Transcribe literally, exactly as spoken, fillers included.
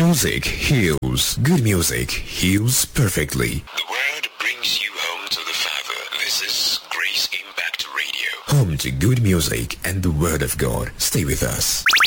music heals. Good music heals perfectly. The word brings you home to the Father. This is Grace Impact Radio. Home to good music and the Word of God. Stay with us.